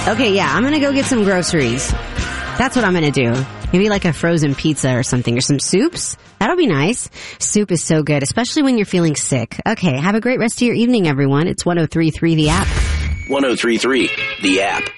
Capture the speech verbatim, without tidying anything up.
Okay, yeah, I'm going to go get some groceries. That's what I'm going to do. Maybe like a frozen pizza or something, or some soups. That'll be nice. Soup is so good, especially when you're feeling sick. Okay, have a great rest of your evening, everyone. It's one oh three point three The App. one oh three point three The App.